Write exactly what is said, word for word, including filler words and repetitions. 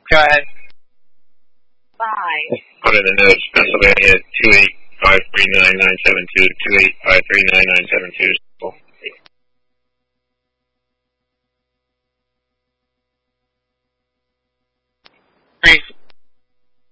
Go ahead. Five. One of the notes, Pennsylvania, two eight five three nine nine seven two, two eight five three nine nine seven two. Three